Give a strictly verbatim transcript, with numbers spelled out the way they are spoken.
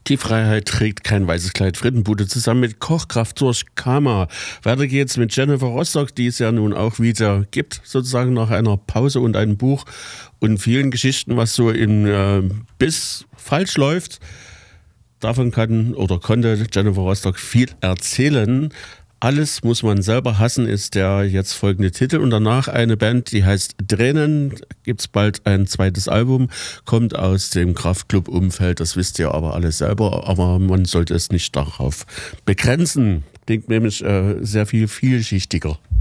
Die Freiheit trägt kein weißes Kleid. Frittenbude zusammen mit Kochkraft durch Kama. Weiter geht's mit Jennifer Rostock, die es ja nun auch wieder gibt, sozusagen nach einer Pause und einem Buch und vielen Geschichten, was so im äh, Biss falsch läuft. Davon kann oder konnte Jennifer Rostock viel erzählen. Alles muss man selber hassen ist der jetzt folgende Titel und danach eine Band, die heißt Tränen. Gibt's bald ein zweites Album, kommt aus dem Kraftclub-Umfeld, das wisst ihr aber alle selber, aber man sollte es nicht darauf begrenzen. Klingt nämlich äh, sehr viel vielschichtiger.